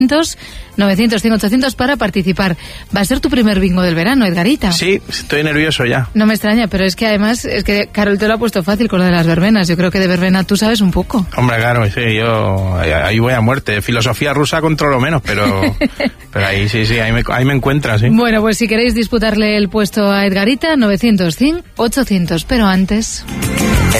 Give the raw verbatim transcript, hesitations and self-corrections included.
novecientos, cien, ochocientos para participar. Va a ser tu primer bingo del verano, Edgarita. Sí, estoy nervioso ya. No me extraña, pero es que además, es que Carol te lo ha puesto fácil con lo de las verbenas. Yo creo que de verbena tú sabes un poco. Hombre, claro, sí, yo ahí voy a muerte. Filosofía rusa controlo menos, pero, pero ahí sí, sí, ahí me, ahí me encuentras, ¿sí? Bueno, pues si queréis disputarle el puesto a Edgarita, novecientos, cien, ochocientos. Pero antes...